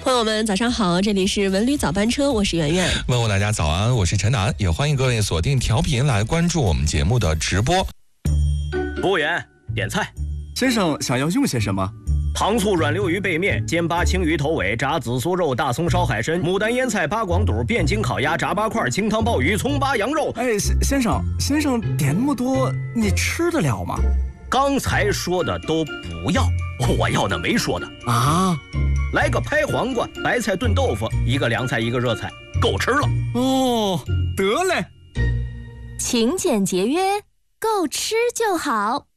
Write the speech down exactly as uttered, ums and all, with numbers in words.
朋友们早上好，这里是文旅早班车，我是圆圆。 问候大家早安，我是陈楠，也欢迎各位锁定调频来关注我们节目的直播。 服务员，点菜。 先生想要用些什么？ 糖醋软溜鱼背面、煎八青鱼头尾、炸紫苏肉、大葱烧海参、牡丹腌菜、八广肚、汴京烤鸭、炸八块、清汤鲍鱼、葱八羊肉。 哎，先生，先生点那么多，你吃得了吗？ 刚才说的都不要，我要的没说的啊。 来个拍黄瓜、白菜炖豆腐，一个凉菜一个热菜，够吃了。 哦，得嘞。 勤俭节约，够吃就好。